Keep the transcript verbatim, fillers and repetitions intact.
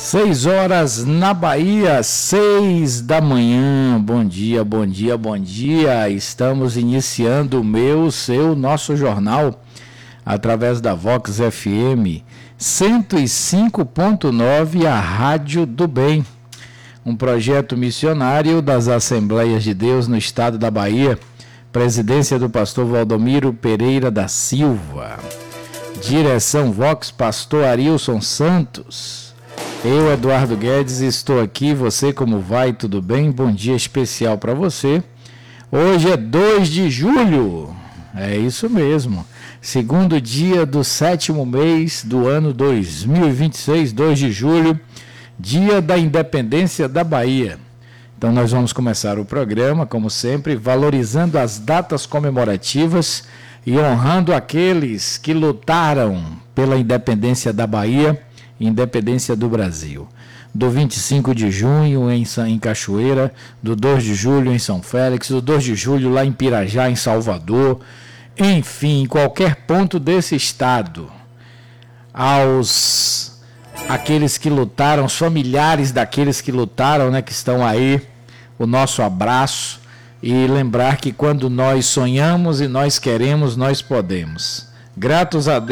Seis horas na Bahia, seis da manhã. Bom dia, bom dia, bom dia. Estamos iniciando o meu, o seu, nosso jornal através da Vox F M cento e cinco ponto nove, a Rádio do Bem. Um projeto missionário das Assembleias de Deus no estado da Bahia. Presidência do pastor Valdomiro Pereira da Silva. Direção Vox, pastor Arilson Santos. Eu, Eduardo Guedes, estou aqui. Você, como vai? Tudo bem? Bom dia especial para você. Hoje é dois de julho. É isso mesmo. Segundo dia do sétimo mês do ano dois mil e vinte e seis, dois de julho, dia da independência da Bahia. Então nós vamos começar o programa, como sempre, valorizando as datas comemorativas e honrando aqueles que lutaram pela independência da Bahia, independência do Brasil. Do vinte e cinco de junho em, em Cachoeira, do dois de julho em São Félix, do dois de julho lá em Pirajá, em Salvador, enfim, em qualquer ponto desse estado, aos aqueles que lutaram, os familiares daqueles que lutaram, né, que estão aí, o nosso abraço, e lembrar que quando nós sonhamos e nós queremos, nós podemos. Gratos a Deus.